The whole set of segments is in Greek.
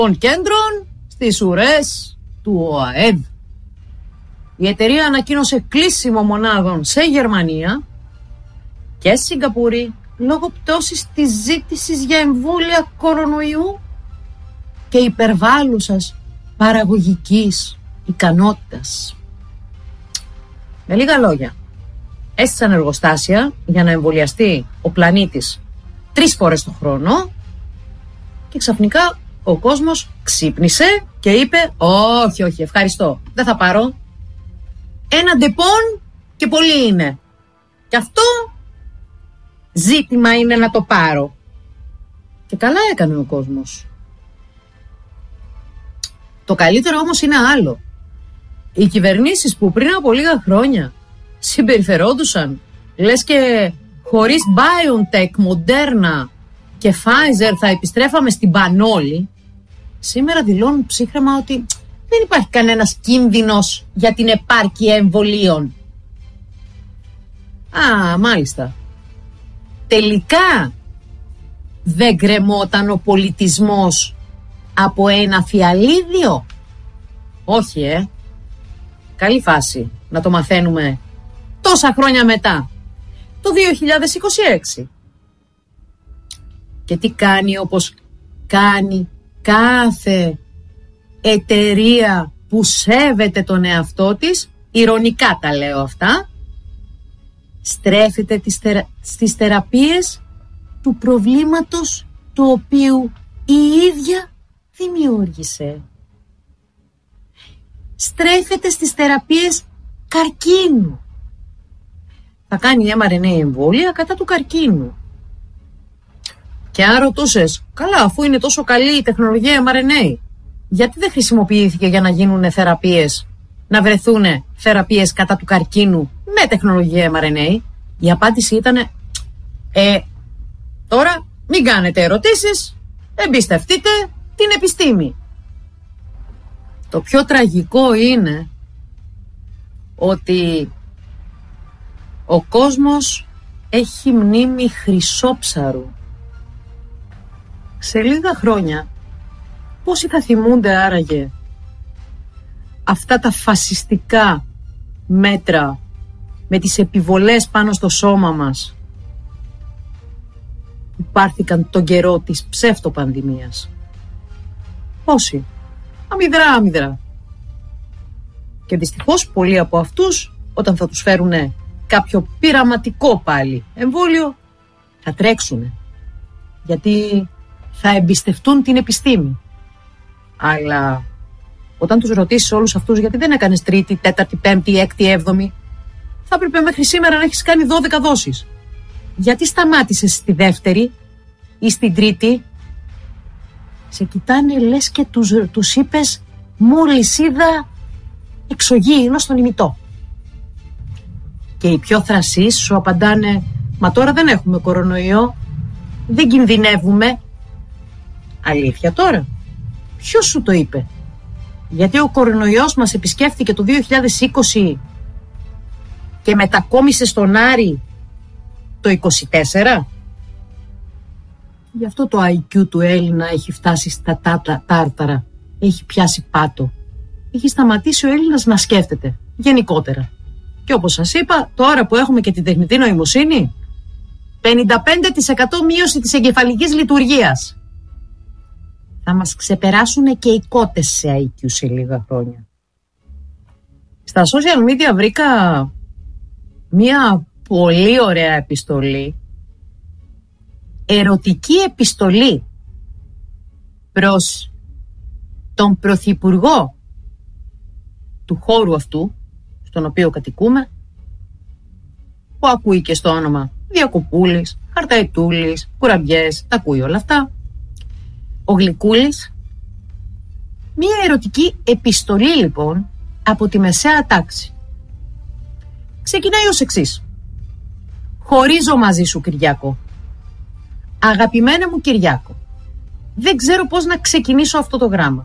των κέντρων στις ουρές του ΟΑΕΔ. Η εταιρεία ανακοίνωσε κλείσιμο μονάδων σε Γερμανία και Σιγκαπούρη λόγω πτώσης της ζήτησης για εμβόλια κορονοϊού και υπερβάλλουσας παραγωγικής ικανότητας. Με λίγα λόγια, έστησαν εργοστάσια για να εμβολιαστεί ο πλανήτης 3 φορές το χρόνο και ξαφνικά ο κόσμος ξύπνησε και είπε όχι, ευχαριστώ, δεν θα πάρω. Ένα ντεπών και πολύ είναι. Και αυτό ζήτημα είναι να το πάρω. Και καλά έκανε ο κόσμος. Το καλύτερο όμως είναι άλλο. Οι κυβερνήσεις που πριν από λίγα χρόνια συμπεριφερόντουσαν λες και χωρίς BioNTech, Moderna και Pfizer θα επιστρέφαμε στην πανόλη, σήμερα δηλώνουν ψύχρεμα ότι δεν υπάρχει κανένας κίνδυνος για την επάρκεια εμβολίων. Μάλιστα. Τελικά δεν γκρεμόταν ο πολιτισμός από ένα φιαλίδιο? Όχι, Καλή φάση να το μαθαίνουμε τόσα χρόνια μετά, το 2026. Και τι κάνει όπως κάνει κάθε εταιρεία που σέβεται τον εαυτό της, ηρωνικά τα λέω αυτά, στρέφεται στις θεραπείες του προβλήματος το οποίο η ίδια δημιούργησε. Στρέφεται στις θεραπείες καρκίνου. Θα κάνει mRNA εμβόλια κατά του καρκίνου. Και αν ρωτούσες, καλά, αφού είναι τόσο καλή η τεχνολογία mRNA, γιατί δεν χρησιμοποιήθηκε για να γίνουν θεραπείες, να βρεθούν θεραπείες κατά του καρκίνου με τεχνολογία mRNA? Η απάντηση ήταν, τώρα μην κάνετε ερωτήσεις, εμπιστευτείτε την επιστήμη. Το πιο τραγικό είναι ότι ο κόσμος έχει μνήμη χρυσόψαρου. Σε λίγα χρόνια πόσοι θα θυμούνται άραγε αυτά τα φασιστικά μέτρα με τις επιβολές πάνω στο σώμα μας που πάρθηκαν τον καιρό της ψεύτοπανδημίας? Πόσοι? Αμυδρά. Και δυστυχώς πολλοί από αυτούς, όταν θα τους φέρουνε κάποιο πειραματικό πάλι εμβόλιο, θα τρέξουνε, γιατί θα εμπιστευτούν την επιστήμη. Αλλά όταν τους ρωτήσεις όλους αυτούς γιατί δεν έκανες 3η, 4η, 5η, 6η, 7η, θα έπρεπε μέχρι σήμερα να έχεις κάνει 12 δόσεις. Γιατί σταμάτησες στη 2η ή στην 3η? Σε κοιτάνε λες και τους είπες μόλις είδα εξωγήινο στον ημιτό. Και οι πιο θρασείς σου απαντάνε, μα τώρα δεν έχουμε κορονοϊό, δεν κινδυνεύουμε. Αλήθεια τώρα? Ποιος σου το είπε? Γιατί ο κορονοϊός μας επισκέφθηκε το 2020 και μετακόμισε στον Άρη το 24? Γι' αυτό το IQ του Έλληνα έχει φτάσει στα τάρταρα. Έχει πιάσει πάτο. Έχει σταματήσει ο Έλληνας να σκέφτεται γενικότερα. Και όπως σας είπα, τώρα που έχουμε και την τεχνητή νοημοσύνη, 55% μείωση της εγκεφαλικής λειτουργίας. Θα μας ξεπεράσουν και οι κότες σε IQ σε λίγα χρόνια. Στα social media βρήκα μία πολύ ωραία επιστολή, ερωτική επιστολή προς τον πρωθυπουργό του χώρου αυτού, στον οποίο κατοικούμε, που ακούει και στο όνομα Διακοπούλης, Χαρταϊτούλης, Κουραμπιές, τα ακούει όλα αυτά, ο Γλυκούλης. Μία ερωτική επιστολή λοιπόν από τη μεσαία τάξη. Ξεκινάει ως εξής. Χωρίζω μαζί σου, Κυριάκο. Αγαπημένε μου Κυριάκο, δεν ξέρω πώς να ξεκινήσω αυτό το γράμμα.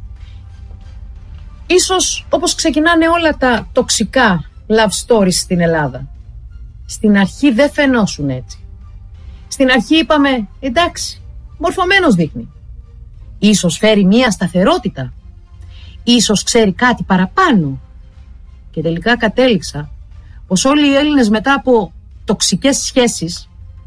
Ίσως όπως ξεκινάνε όλα τα τοξικά love stories στην Ελλάδα. Στην αρχή δεν φαινόσουν έτσι. Στην αρχή είπαμε, εντάξει, μορφωμένος δείχνει. Ίσως φέρει μία σταθερότητα. Ίσως ξέρει κάτι παραπάνω. Και τελικά κατέληξα πως όλοι οι Έλληνες μετά από τοξικές σχέσεις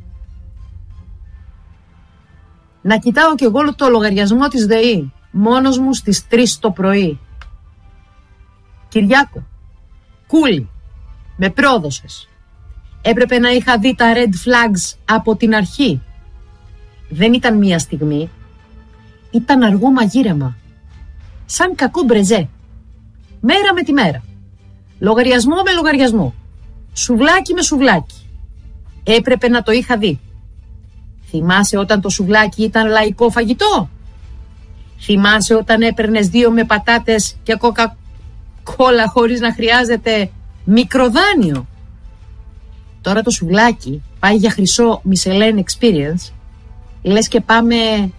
να κοιτάω κι εγώ το λογαριασμό της ΔΕΗ μόνος μου στις 3 το πρωί. Κυριάκο, κούλι, με πρόδωσες. Έπρεπε να είχα δει τα red flags από την αρχή. Δεν ήταν μία στιγμή. Ήταν αργό μαγείρεμα. Σαν κακό μπρεζέ. Μέρα με τη μέρα. Λογαριασμό με λογαριασμό. Σουβλάκι με σουβλάκι. Έπρεπε να το είχα δει. Θυμάσαι όταν το σουβλάκι ήταν λαϊκό φαγητό? Θυμάσαι όταν έπαιρνες 2 με πατάτες και κόκα-κόλα χωρίς να χρειάζεται μικροδάνειο? Τώρα το σουβλάκι πάει για χρυσό Michelin Experience. Λες και πάμε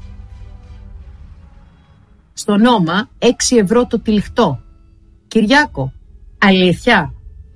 στο νόμα 6 ευρώ το τυλιχτό. Κυριάκο, αλήθεια?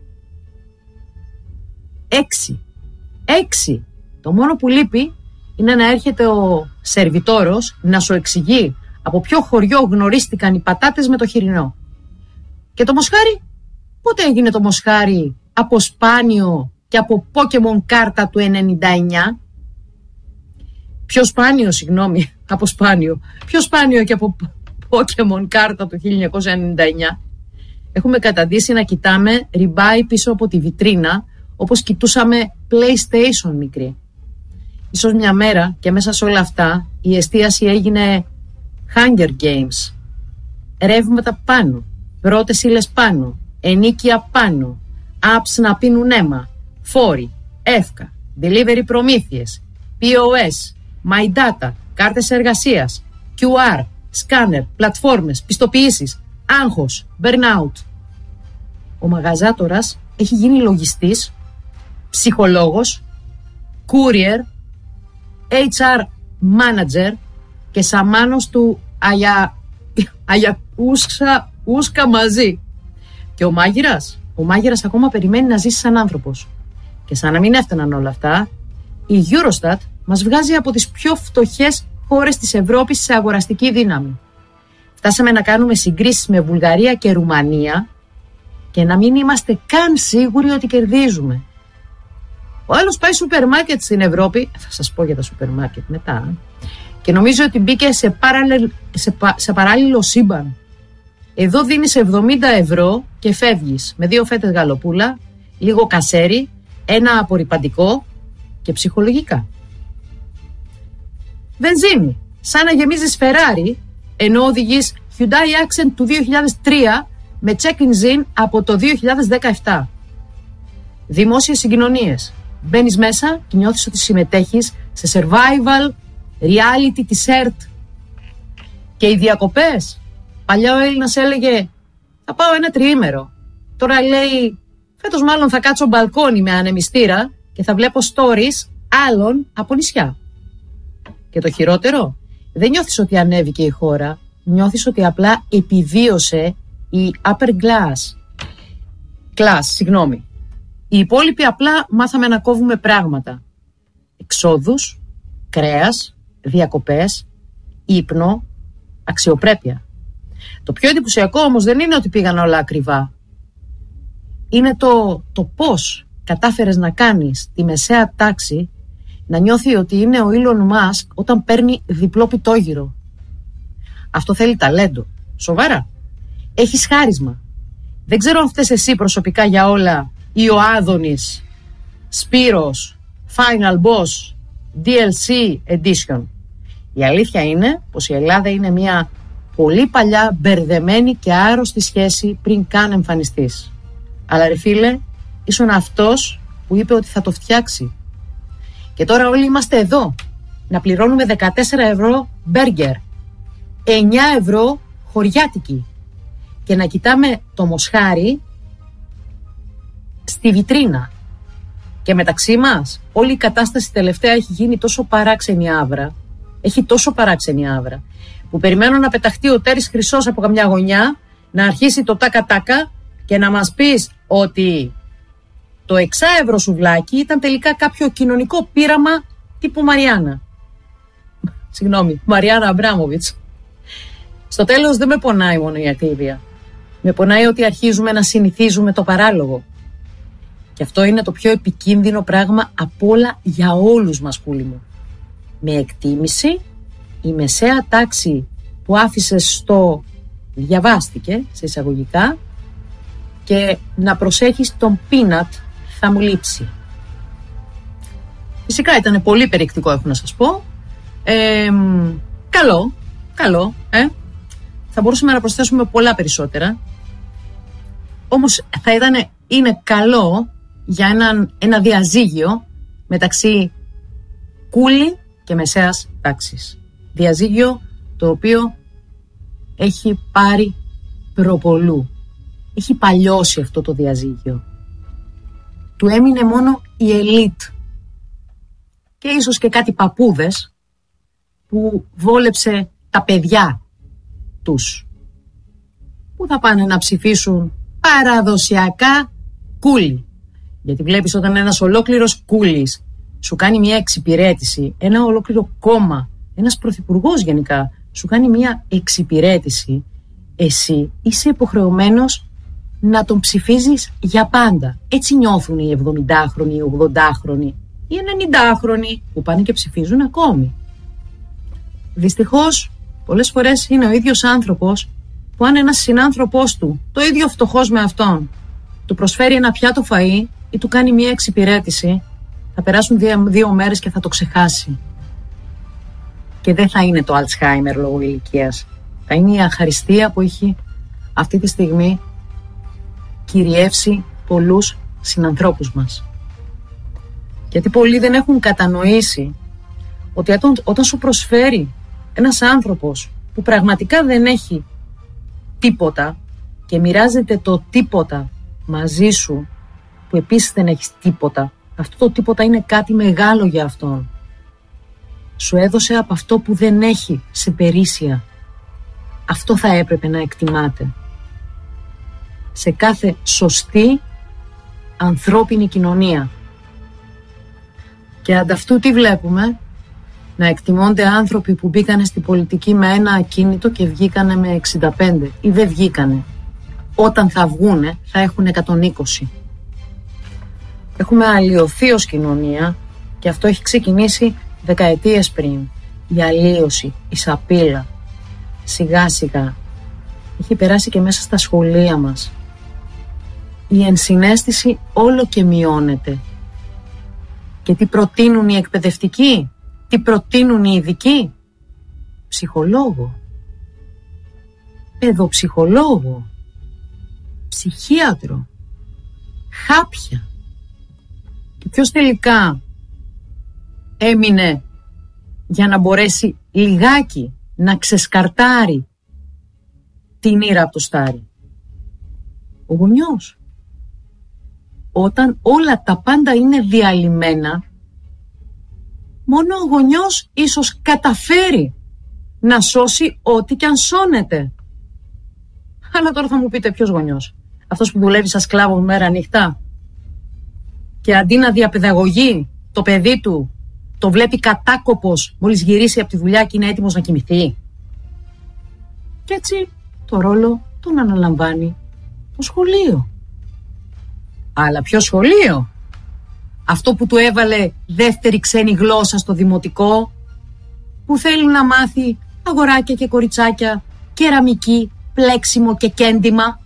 6. Το μόνο που λείπει είναι να έρχεται ο σερβιτόρος να σου εξηγεί από ποιο χωριό γνωρίστηκαν οι πατάτες με το χοιρινό. Και το μοσχάρι? Πότε έγινε το μοσχάρι από σπάνιο και από Pokemon κάρτα του 99? Πιο σπάνιο, συγγνώμη, από σπάνιο. Πιο σπάνιο και από Pokemon κάρτα του 1999. Έχουμε καταντήσει να κοιτάμε ριμπάι πίσω από τη βιτρίνα, όπως κοιτούσαμε PlayStation μικρή. Ίσως μια μέρα και μέσα σε όλα αυτά η εστίαση έγινε Hunger Games. Ρεύματα πάνω, πρώτες ύλες πάνω, ενίκεια πάνω, apps να πίνουν αίμα, φόροι, εύκα, delivery προμήθειες, POS, My Data, κάρτες εργασίας, QR, σκάνερ, πλατφόρμες, πιστοποιήσεις, άγχος, burnout. Ο μαγαζάτορας έχει γίνει λογιστής, ψυχολόγος, courier, HR manager και σαμάνος του Ούσκα μαζί. Και ο μάγειρας ακόμα περιμένει να ζήσει σαν άνθρωπος. Και σαν να μην έφταναν όλα αυτά, η Eurostat μας βγάζει από τις πιο φτωχές χώρες της Ευρώπης σε αγοραστική δύναμη. Φτάσαμε να κάνουμε συγκρίσεις με Βουλγαρία και Ρουμανία και να μην είμαστε καν σίγουροι ότι κερδίζουμε. Ο άλλος πάει σούπερ μάρκετ στην Ευρώπη, θα σας πω για τα σούπερ μάρκετ μετά, και νομίζω ότι μπήκε σε παράλληλο σύμπαν. Εδώ δίνεις 70 ευρώ και φεύγεις με 2 φέτες γαλοπούλα, λίγο κασέρι, ένα απορρυπαντικό και ψυχολογικά. Βενζίνη, σαν να γεμίζεις Ferrari, ενώ οδηγείς Hyundai Accent του 2003 με check engine από το 2017. Δημόσιες συγκοινωνίες. Μπαίνεις μέσα και νιώθεις ότι συμμετέχεις σε survival, reality της ΕΡΤ. Και οι διακοπές. Παλιά ο Έλληνας έλεγε θα πάω 1 τριήμερο. Τώρα λέει φέτος μάλλον θα κάτσω μπαλκόνι με ανεμιστήρα και θα βλέπω stories άλλων από νησιά. Και το χειρότερο, δεν νιώθεις ότι ανέβηκε η χώρα, νιώθεις ότι απλά επιβίωσε η upper class, συγγνώμη. Οι υπόλοιποι απλά μάθαμε να κόβουμε πράγματα. Εξόδους, κρέας, διακοπές, ύπνο, αξιοπρέπεια. Το πιο εντυπωσιακό όμως δεν είναι ότι πήγαν όλα ακριβά. Είναι το πώς κατάφερες να κάνεις τη μεσαία τάξη να νιώθει ότι είναι ο Elon Musk όταν παίρνει διπλό πιτόγυρο. Αυτό θέλει ταλέντο. Σοβαρά. Έχεις χάρισμα. Δεν ξέρω αν φταίς εσύ προσωπικά για όλα ή ο Άδωνης, Σπύρος, Final Boss, DLC Edition. Η αλήθεια είναι πως η Ελλάδα είναι μια πολύ παλιά, μπερδεμένη και άρρωστη σχέση πριν καν εμφανιστείς. Αλλά ρε φίλε, ήσουν αυτός που είπε ότι θα το φτιάξει. Και τώρα όλοι είμαστε εδώ να πληρώνουμε 14 ευρώ μπέργκερ, 9 ευρώ χωριάτικη και να κοιτάμε το μοσχάρι στη βιτρίνα. Και μεταξύ μας όλη η κατάσταση τελευταία έχει γίνει τόσο παράξενη άβρα, που περιμένω να πεταχτεί ο Τέρης Χρυσός από καμιά γωνιά, να αρχίσει το τάκα-τάκα και να μας πεις ότι το 6 ευρώ σουβλάκι ήταν τελικά κάποιο κοινωνικό πείραμα τύπου Μαριάννα. Συγγνώμη, Μαριάννα Αμπράμοβιτς. Στο τέλος δεν με πονάει μόνο η ακρίβεια. Με πονάει ότι αρχίζουμε να συνηθίζουμε το παράλογο. Και αυτό είναι το πιο επικίνδυνο πράγμα απ' όλα για όλους μας, Κούλη μου. Με εκτίμηση, η μεσαία τάξη που άφησες στο διαβάστηκε, σε εισαγωγικά, και να προσέχεις τον πίνατ θα μου λείψει. Φυσικά ήταν πολύ περιεκτικό, έχω να σας πω. Καλό, θα μπορούσαμε να προσθέσουμε πολλά περισσότερα. Όμως είναι καλό για ένα διαζύγιο μεταξύ Κούλη και μεσαίας τάξης. Διαζύγιο το οποίο έχει πάρει προπολού. Έχει παλιώσει αυτό το διαζύγιο. Του έμεινε μόνο η ελίτ και ίσως και κάτι παππούδες που βόλεψε τα παιδιά τους, που θα πάνε να ψηφίσουν παραδοσιακά Κούλη. Γιατί βλέπεις, όταν ένας ολόκληρος Κούλης σου κάνει μια εξυπηρέτηση, ένα ολόκληρο κόμμα, ένας πρωθυπουργός γενικά σου κάνει μια εξυπηρέτηση, εσύ είσαι υποχρεωμένος να τον ψηφίζεις για πάντα. Έτσι νιώθουν οι 70χρονοι, οι 80χρονοι, οι 90χρονοι που πάνε και ψηφίζουν ακόμη. Δυστυχώς πολλές φορές είναι ο ίδιος άνθρωπος που, αν ένας συνάνθρωπός του, το ίδιο φτωχός με αυτόν, του προσφέρει ένα πιάτο φαΐ ή του κάνει μια εξυπηρέτηση, θα περάσουν 2 μέρες και θα το ξεχάσει. Και δεν θα είναι το Alzheimer λόγω ηλικίας. Θα είναι η αχαριστία που έχει αυτή τη στιγμή κυριεύσει πολλούς συνανθρώπους μας. Γιατί πολλοί δεν έχουν κατανοήσει ότι όταν σου προσφέρει ένας άνθρωπος που πραγματικά δεν έχει τίποτα και μοιράζεται το τίποτα μαζί σου, που επίσης δεν έχεις τίποτα, αυτό το τίποτα είναι κάτι μεγάλο για αυτόν. Σου έδωσε από αυτό που δεν έχει σε περίσσια. Αυτό θα έπρεπε να εκτιμάται σε κάθε σωστή ανθρώπινη κοινωνία. Και ανταυτού τι βλέπουμε? Να εκτιμώνται άνθρωποι που μπήκανε στην πολιτική με ένα ακίνητο και βγήκανε με 65, ή δεν βγήκανε. Όταν θα βγούνε θα έχουν 120. Έχουμε αλλοιωθεί ως κοινωνία και αυτό έχει ξεκινήσει δεκαετίες πριν. Η αλλίωση, η σαπίλα, σιγά σιγά έχει περάσει και μέσα στα σχολεία μας. Η ενσυναίσθηση όλο και μειώνεται. Και τι προτείνουν οι εκπαιδευτικοί? Τι προτείνουν οι ειδικοί? Ψυχολόγο, παιδοψυχολόγο, ψυχίατρο, χάπια. Και ποιος τελικά έμεινε για να μπορέσει λιγάκι να ξεσκαρτάρει την ήρα από το στάρι? Ο γονιός. Όταν όλα τα πάντα είναι διαλυμένα, μόνο ο γονιός ίσως καταφέρει να σώσει ό,τι κι αν σώνεται. Αλλά τώρα θα μου πείτε, ποιος γονιός? Αυτός που δουλεύει σαν σκλάβο μέρα νύχτα και αντί να διαπαιδαγωγεί το παιδί του, το βλέπει κατάκοπος μόλις γυρίσει από τη δουλειά και είναι έτοιμος να κοιμηθεί? Και έτσι το ρόλο τον αναλαμβάνει το σχολείο. Αλλά ποιο σχολείο? Αυτό που του έβαλε δεύτερη ξένη γλώσσα στο δημοτικό, που θέλει να μάθει αγοράκια και κοριτσάκια, κεραμική, πλέξιμο και κέντημα,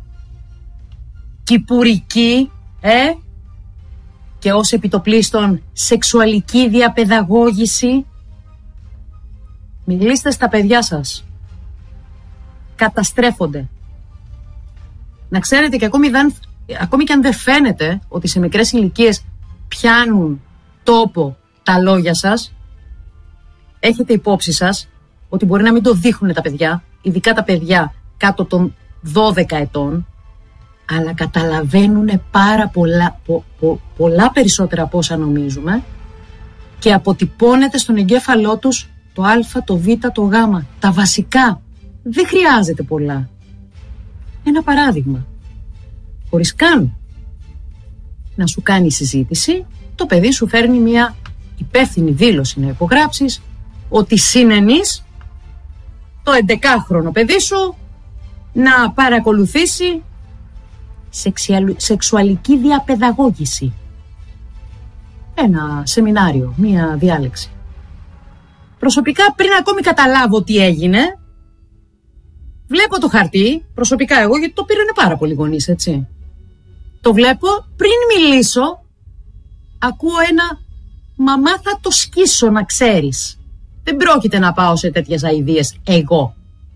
κυπουρική, και ως επιτοπλίστων σεξουαλική διαπαιδαγώγηση. Μιλήστε στα παιδιά σας. Καταστρέφονται. Να ξέρετε, και ακόμη και αν δεν φαίνεται ότι σε μικρές ηλικίες πιάνουν τόπο τα λόγια σας, έχετε υπόψη σας ότι μπορεί να μην το δείχνουν τα παιδιά, ειδικά τα παιδιά κάτω των 12 ετών, αλλά καταλαβαίνουν πάρα πολλά περισσότερα από όσα νομίζουμε και αποτυπώνεται στον εγκέφαλό τους το α, το β, το γ, τα βασικά. Δεν χρειάζεται πολλά. Ένα παράδειγμα. Χωρίς καν να σου κάνει συζήτηση, το παιδί σου φέρνει μια υπεύθυνη δήλωση να υπογράψεις ότι συνενείς το 11χρονο παιδί σου να παρακολουθήσει σεξουαλική διαπαιδαγώγηση. Ένα σεμινάριο, μία διάλεξη. Προσωπικά, πριν ακόμη καταλάβω τι έγινε, βλέπω το χαρτί, προσωπικά εγώ, γιατί το πήρανε πάρα πολλοί γονείς, έτσι. Το βλέπω, πριν μιλήσω, ακούω ένα «Μαμά, θα το σκίσω, να ξέρεις». Δεν πρόκειται να πάω σε τέτοιες αηδίες εγώ.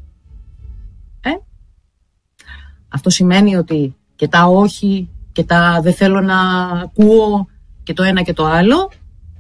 Αυτό σημαίνει ότι και τα όχι και τα δεν θέλω να ακούω και το ένα και το άλλο,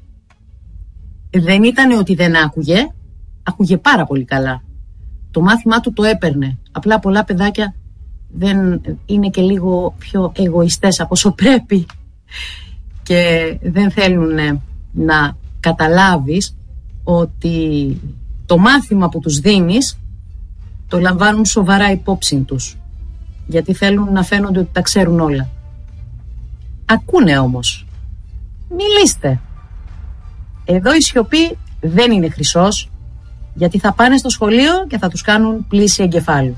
δεν ήταν ότι δεν άκουγε πάρα πολύ καλά. Το μάθημά του το έπαιρνε. Απλά πολλά παιδάκια δεν είναι και λίγο πιο εγωιστές από όσο πρέπει και δεν θέλουν να καταλάβεις ότι το μάθημα που τους δίνεις το λαμβάνουν σοβαρά υπόψη τους, γιατί θέλουν να φαίνονται ότι τα ξέρουν όλα. Ακούνε όμως. Μιλήστε. Εδώ η σιωπή δεν είναι χρυσός, γιατί θα πάνε στο σχολείο και θα τους κάνουν πλήση εγκεφάλου.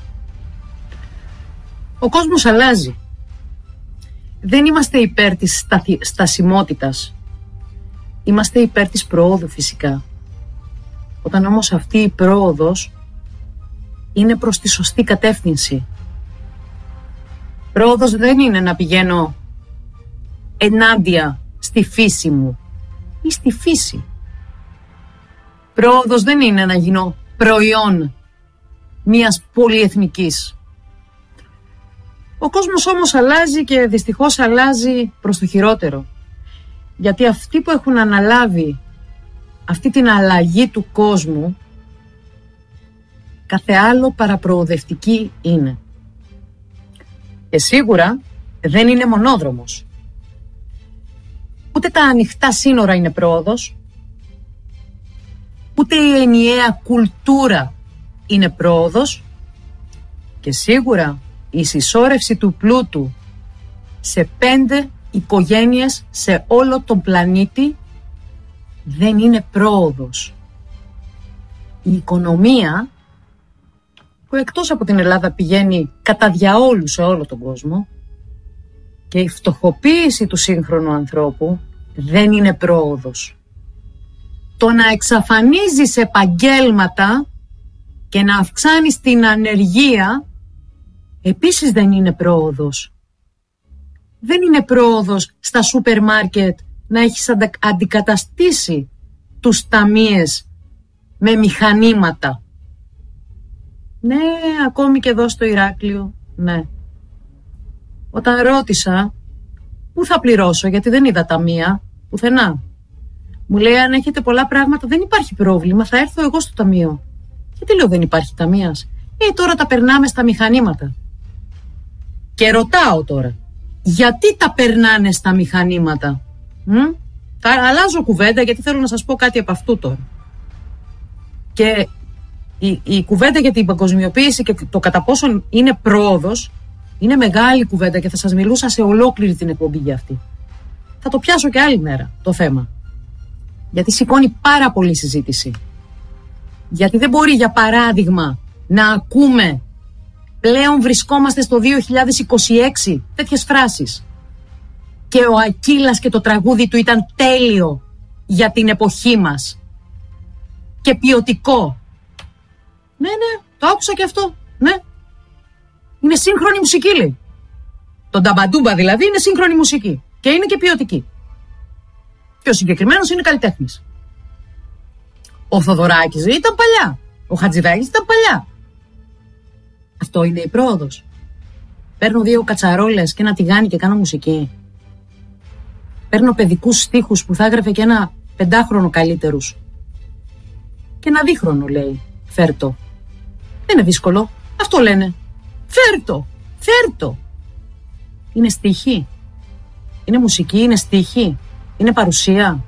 Ο κόσμος αλλάζει. Δεν είμαστε υπέρ της στασιμότητας. Είμαστε υπέρ της προόδου φυσικά. Όταν όμως αυτή η πρόοδος είναι προς τη σωστή κατεύθυνση. Πρόοδος δεν είναι να πηγαίνω ενάντια στη φύση μου ή στη φύση. Πρόοδος δεν είναι να γίνω προϊόν μιας πολυεθνικής. Ο κόσμος όμως αλλάζει και δυστυχώς αλλάζει προς το χειρότερο. Γιατί αυτοί που έχουν αναλάβει αυτή την αλλαγή του κόσμου, κάθε άλλο παραπροοδευτικοί είναι. Και σίγουρα δεν είναι μονόδρομος. Ούτε τα ανοιχτά σύνορα είναι πρόοδος, ούτε η ενιαία κουλτούρα είναι πρόοδος και σίγουρα η συσσόρευση του πλούτου σε 5 οικογένειες σε όλο τον πλανήτη δεν είναι πρόοδος. Η οικονομία που εκτός από την Ελλάδα πηγαίνει κατά διαόλου σε όλο τον κόσμο και η φτωχοποίηση του σύγχρονου ανθρώπου δεν είναι πρόοδος. Το να εξαφανίζεις επαγγέλματα και να αυξάνεις την ανεργία επίσης δεν είναι πρόοδος. Δεν είναι πρόοδος στα σούπερ μάρκετ να έχεις αντικαταστήσει τους ταμείες με μηχανήματα. Ναι, ακόμη και εδώ στο Ηράκλειο, ναι. Όταν ρώτησα πού θα πληρώσω, γιατί δεν είδα ταμεία, πουθενά. Μου λέει αν έχετε πολλά πράγματα δεν υπάρχει πρόβλημα, θα έρθω εγώ στο ταμείο. Γιατί λέω δεν υπάρχει ταμείας. Τώρα τα περνάμε στα μηχανήματα. Και ρωτάω τώρα, γιατί τα περνάνε στα μηχανήματα. Θα αλλάζω κουβέντα γιατί θέλω να σας πω κάτι από αυτού τώρα. Και η κουβέντα για την παγκοσμιοποίηση και το κατά πόσον είναι πρόοδος είναι μεγάλη κουβέντα και θα σας μιλούσα σε ολόκληρη την εκπομπή για αυτή. Θα το πιάσω και άλλη μέρα το θέμα. Γιατί σηκώνει πάρα πολύ συζήτηση. Γιατί δεν μπορεί για παράδειγμα να ακούμε πλέον βρισκόμαστε στο 2026 τέτοιες φράσεις. Και ο Ακύλας και το τραγούδι του ήταν τέλειο για την εποχή μας. Και ποιοτικό. Ναι, το άκουσα και αυτό. Ναι. Είναι σύγχρονη μουσική, λέει. Το νταμπαντούμπα δηλαδή είναι σύγχρονη μουσική. Και είναι και ποιοτική. Και ο συγκεκριμένος είναι καλλιτέχνης. Ο Θοδωράκης ήταν παλιά. Ο Χατζηδάκης ήταν παλιά. Αυτό είναι η πρόοδος. Παίρνω 2 κατσαρόλες και ένα τηγάνι και κάνω μουσική. Παίρνω παιδικούς στίχους που θα έγραφε και ένα 5χρονο καλύτερους. Και ένα 2χρονο λέει, φέρτο. Δεν είναι δύσκολο. Αυτό λένε. Φέρτο. Είναι στίχη. Είναι μουσική, είναι στίχη. Είναι παρουσία.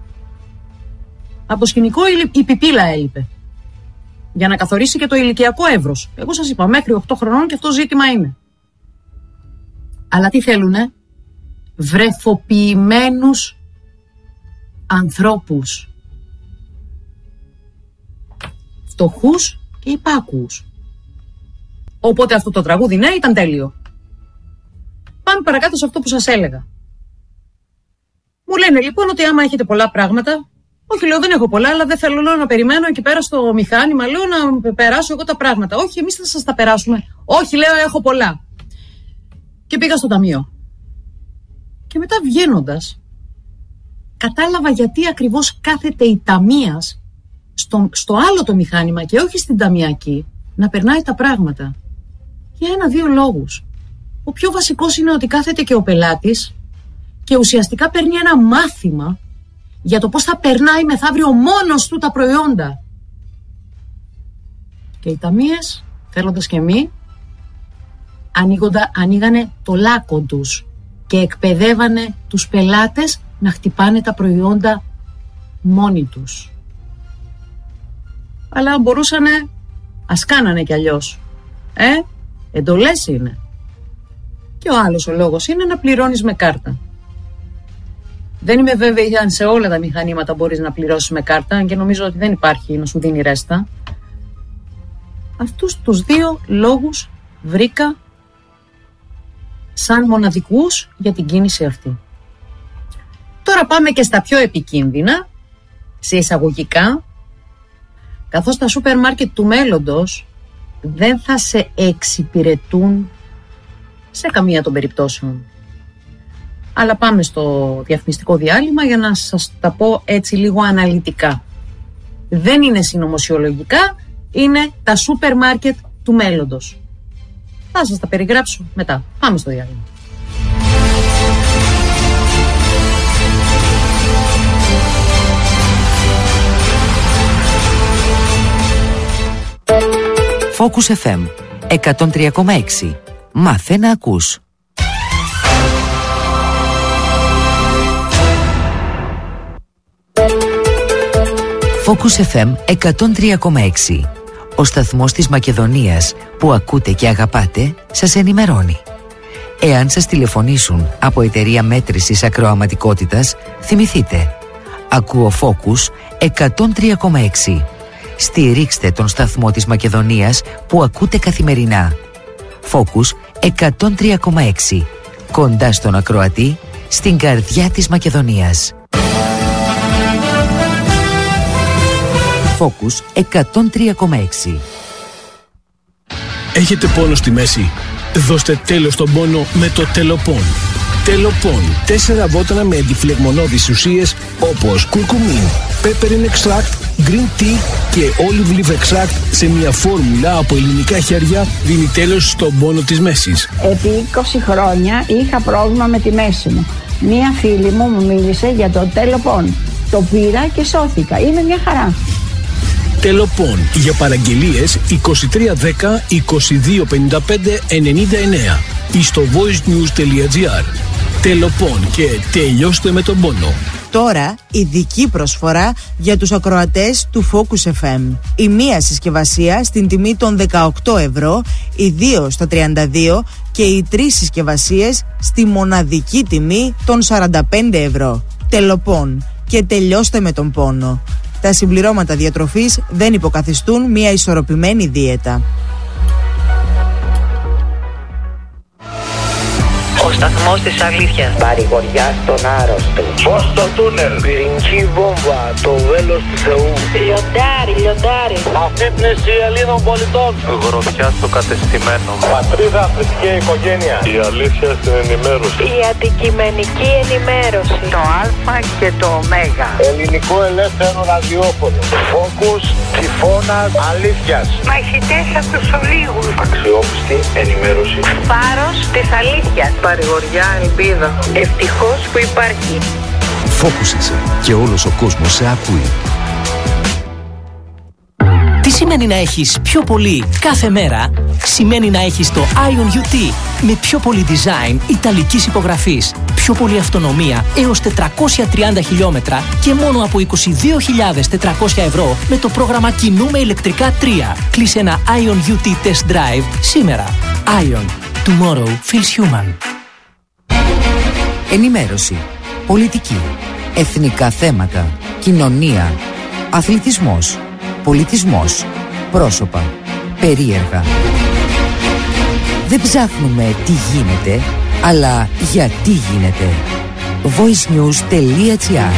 Από το σκηνικό η πιπίλα έλειπε. Για να καθορίσει και το ηλικιακό εύρος. Εγώ σας είπα μέχρι 8 χρονών και αυτό ζήτημα είναι. Αλλά τι θέλουνε? Βρεφοποιημένους ανθρώπους. Φτωχούς και υπάκουους. Οπότε αυτό το τραγούδι, ναι, ήταν τέλειο. Πάμε παρακάτω σε αυτό που σας έλεγα. Μου λένε λοιπόν ότι άμα έχετε πολλά πράγματα. Όχι, λέω, δεν έχω πολλά, αλλά δεν θέλω να περιμένω εκεί πέρα στο μηχάνημα. Λέω να περάσω εγώ τα πράγματα. Όχι, εμείς θα σας τα περάσουμε. Όχι, λέω, έχω πολλά. Και πήγα στο ταμείο. Και μετά βγαίνοντας, κατάλαβα γιατί ακριβώς κάθεται η ταμείας στο άλλο το μηχάνημα και όχι στην ταμιακή να περνάει τα πράγματα. Για 1-2 λόγους. Ο πιο βασικός είναι ότι κάθεται και ο πελάτης και ουσιαστικά παίρνει ένα μάθημα για το πώς θα περνάει μεθαύριο μόνος του τα προϊόντα. Και οι ταμείες, θέλοντας και εμείς, ανοίγανε το λάκκο τους και εκπαιδεύανε τους πελάτες να χτυπάνε τα προϊόντα μόνοι τους. Αλλά μπορούσανε, ας κάνανε κι αλλιώς. Εντολές είναι. Και ο άλλος ο λόγος είναι να πληρώνεις με κάρτα. Δεν είμαι βέβαιη αν σε όλα τα μηχανήματα μπορείς να πληρώσεις με κάρτα, και νομίζω ότι δεν υπάρχει να σου δίνει ρέστα. Αυτούς τους 2 λόγους βρήκα σαν μοναδικούς για την κίνηση αυτή. Τώρα πάμε και στα πιο επικίνδυνα, σε εισαγωγικά, καθώς τα σούπερ μάρκετ του μέλλοντος δεν θα σε εξυπηρετούν σε καμία των περιπτώσεων. Αλλά πάμε στο διαφημιστικό διάλειμμα για να σας τα πω έτσι λίγο αναλυτικά. Δεν είναι συνωμοσιολογικά, είναι τα σούπερ μάρκετ του μέλλοντος. Θα σας τα περιγράψω μετά. Πάμε στο διάλειμμα. Focus FM 103,6. Μάθε να ακούς. Focus FM 103,6. Ο σταθμός της Μακεδονίας που ακούτε και αγαπάτε σας ενημερώνει. Εάν σας τηλεφωνήσουν από εταιρεία μέτρησης ακροαματικότητας, θυμηθείτε. Ακούω Focus 103,6. Στηρίξτε τον σταθμό της Μακεδονίας που ακούτε καθημερινά. Focus 103,6. Κοντά στον ακροατή, στην καρδιά της Μακεδονίας. Focus 103,6. Έχετε πόνο στη μέση? Δώστε τέλος στον πόνο με το Τελοπών. Τελοπών. 4 βότανα με αντιφλεγμονώδεις ουσίες όπως κουρκουμίν, peppermint extract, green tea και olive leaf extract σε μια φόρμουλα από ελληνικά χέρια δίνει τέλος στον πόνο της μέσης. Επί 20 χρόνια είχα πρόβλημα με τη μέση μου. Μία φίλη μου μίλησε για το Τελοπών. Το πήρα και σώθηκα. Είναι μια χαρά. Τελοπών. Για παραγγελίες 2310 2255 99 ή στο voicenews.gr. Τελοπών και τελειώστε με τον πόνο. Τώρα ειδική προσφορά για τους ακροατές του Focus FM. Η μία συσκευασία στην τιμή των 18 ευρώ, οι 2 στα 32 και οι 3 συσκευασίες στη μοναδική τιμή των 45 ευρώ. Τελοπών και τελειώστε με τον πόνο. Τα συμπληρώματα διατροφής δεν υποκαθιστούν μια ισορροπημένη δίαιτα. Ο σταθμός της αλήθειας. Παρηγοριά στον άρρωστο. Φως στο τούνελ. Πυρηνική βόμβα. Το βέλος του Θεού. Λιοντάρι. Αφύπνιση Ελλήνων πολιτών. Γροθιά στο κατεστημένο. Πατρίδα, θρησκεία, οικογένεια. Η αλήθεια στην ενημέρωση. Η αντικειμενική ενημέρωση. Το Α και το Ω. Ελληνικό ελεύθερο ραδιόφωνο. Φόκους, τυφώνας, αλήθειας. Μαχητές από τους ολίγους. Αξιόπιστη ενημέρωση. Φάρος της αλήθειας. Παρηγοριά, ελπίδα. Ευτυχώς που υπάρχει. Focus είσαι και όλος ο κόσμος σε ακούει. Τι σημαίνει να έχεις πιο πολύ κάθε μέρα? Σημαίνει να έχεις το Ion UT με πιο πολύ design ιταλικής υπογραφής, πιο πολύ αυτονομία έως 430 χιλιόμετρα και μόνο από 22.400 ευρώ με το πρόγραμμα Κινούμε ηλεκτρικά 3. Κλείσε ένα Ion UT Test Drive σήμερα. Ion. Tomorrow feels human. Ενημέρωση, πολιτική, εθνικά θέματα, κοινωνία, αθλητισμός, πολιτισμός, πρόσωπα, περίεργα. Δεν ψάχνουμε τι γίνεται, αλλά γιατί γίνεται. voicenews.gr.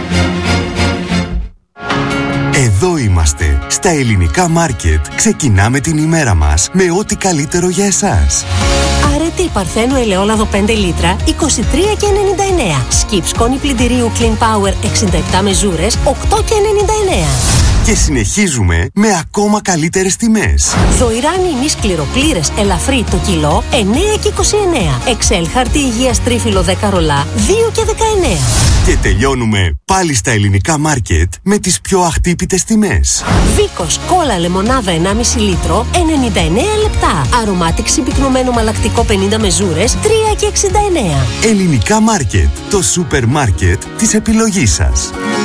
Εδώ είμαστε, στα ελληνικά μάρκετ. Ξεκινάμε την ημέρα μας με ό,τι καλύτερο για εσάς. Αρετή Παρθένου ελαιόλαδο 5 λίτρα, 23,99. Σκιπ σκόνη πλυντηρίου Clean Power 67 μεζούρες, 8,99. Και συνεχίζουμε με ακόμα καλύτερες τιμές. Δοϊράνι ημίς κληροπλήρες ελαφρύ το κιλό, 9,29. Εξέλ χαρτί υγείας τρίφυλλο 10 ρολά, 2,19. Και τελειώνουμε πάλι στα ελληνικά μάρκετ με τις πιο αχτύπητες τιμές. Βίκος κόλλα λεμονάδα 1,5 λίτρο, 99 λεπτά. Αρωμάτιξ συμπυκνωμένο μαλακτικό 50 μεζούρες, 3,69. Ελληνικά μάρκετ, το σούπερ μάρκετ της επιλογής σας.